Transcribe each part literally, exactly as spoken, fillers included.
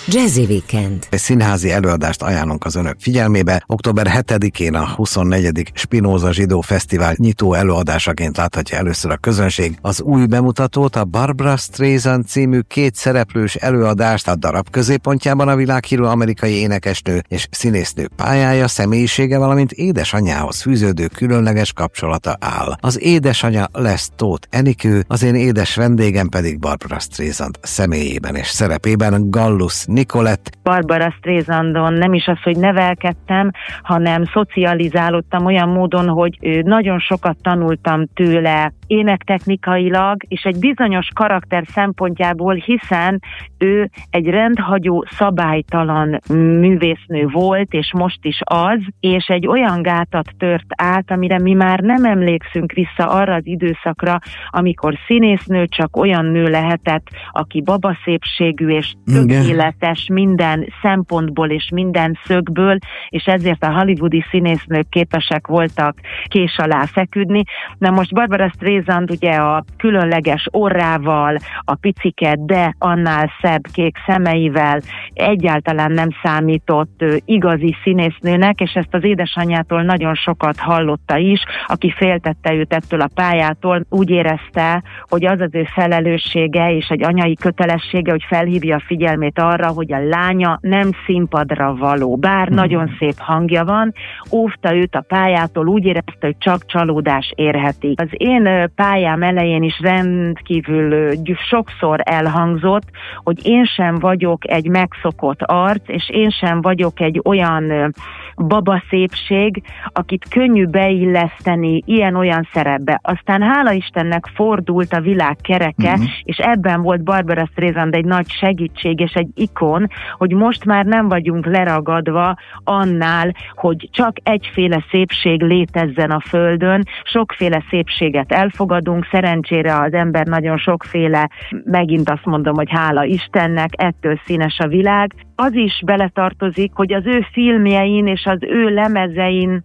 Jazzy Weekend. Egy színházi előadást ajánlunk az önök figyelmébe. október hetedikén a huszonnegyedik Spinoza Zsidó Fesztivál nyitó előadásaként láthatja először a közönség az új bemutatót, a Barbra Streisand című két szereplős előadást. A darab középpontjában a világhírű amerikai énekesnő és színésznő pályája, személyisége, valamint édesanyjához fűződő különleges kapcsolata áll. Az édesanyja lesz Tóth Enikő, az én édes vendégem pedig Barbra Streisand személyében és szerepében Gallus Nicolette. Barbra Streisandon nem is az, hogy nevelkedtem, hanem szocializálódtam olyan módon, hogy nagyon sokat tanultam tőle énektechnikailag, és egy bizonyos karakter szempontjából, hiszen ő egy rendhagyó, szabálytalan művésznő volt, és most is az, és egy olyan gátat tört át, amire mi már nem emlékszünk vissza arra az időszakra, amikor színésznő csak olyan nő lehetett, aki babaszépségű és tökéletes minden szempontból és minden szögből, és ezért a hollywoodi színésznők képesek voltak kés alá feküdni. Na most Barbra Streisand ugye a különleges orrával, a picike, de annál szebb kék szemeivel egyáltalán nem számított igazi színésznőnek, és ezt az édesanyjától nagyon sokat hallotta is, aki féltette őt ettől a pályától. Úgy érezte, hogy az az ő felelőssége és egy anyai kötelessége, hogy felhívja a figyelmét arra, hogy a lánya nem színpadra való. Bár hmm. nagyon szép hangja van, óvta őt a pályától, úgy érezte, hogy csak csalódás érheti. Az én pályám elején is rendkívül sokszor elhangzott, hogy én sem vagyok egy megszokott arc, és én sem vagyok egy olyan babaszépség, akit könnyű beilleszteni ilyen-olyan szerepbe. Aztán hála Istennek fordult a világ kereke, uh-huh. és ebben volt Barbra Streisand egy nagy segítség és egy ikon, hogy most már nem vagyunk leragadva annál, hogy csak egyféle szépség létezzen a Földön, sokféle szépséget elfogadunk, szerencsére az ember nagyon sokféle, megint azt mondom, hogy hála Istennek, ettől színes a világ. Az is beletartozik, hogy az ő filmjein és az ő lemezein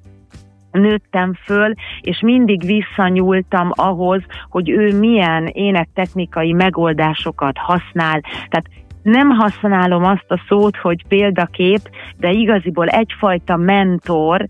nőttem föl, és mindig visszanyúltam ahhoz, hogy ő milyen énektechnikai megoldásokat használ. Tehát nem használom azt a szót, hogy példakép, de igaziból egyfajta mentor,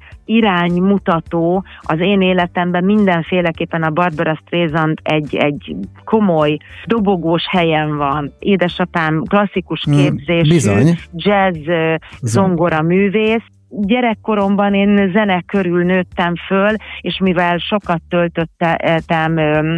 iránymutató az én életemben mindenféleképpen a Barbra Streisand egy, egy komoly, dobogós helyen van. Édesapám klasszikus képzésű, mm, jazz zongora művész. Gyerekkoromban én zene körül nőttem föl, és mivel sokat töltöttem,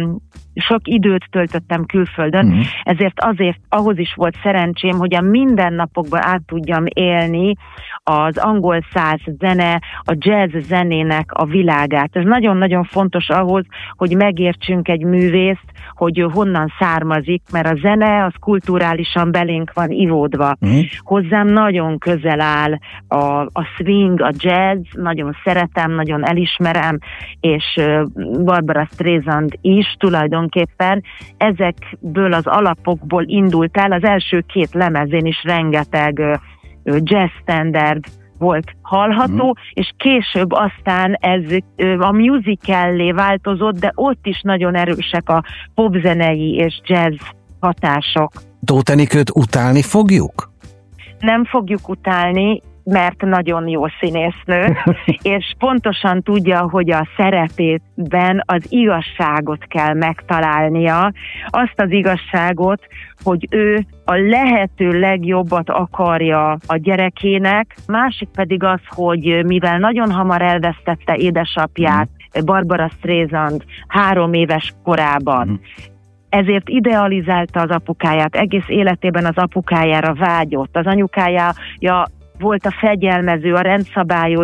sok időt töltöttem külföldön, mm. ezért azért ahhoz is volt szerencsém, hogy a mindennapokban át tudjam élni az angol száz zene, a jazz zenének a világát. Ez nagyon-nagyon fontos ahhoz, hogy megértsünk egy művészt, hogy honnan származik, mert a zene az kulturálisan belénk van ivódva. Mm. Hozzám nagyon közel áll a, a swing, a jazz, nagyon szeretem, nagyon elismerem, és Barbra Streisand is tulajdonképpen ezekből az alapokból indult el. Az első két lemezén is rengeteg jazz standard volt hallható, mm. és később aztán ez a musicallé változott, de ott is nagyon erősek a popzenei és jazz hatások. Tóth Enikőt utálni fogjuk? Nem fogjuk utálni, mert nagyon jó színésznő, és pontosan tudja, hogy a szerepében az igazságot kell megtalálnia, azt az igazságot, hogy ő a lehető legjobbat akarja a gyerekének, másik pedig az, hogy mivel nagyon hamar elvesztette édesapját, Barbra Streisand három éves korában, ezért idealizálta az apukáját, egész életében az apukájára vágyott, az anyukája volt a fegyelmező, a rendszabályozó,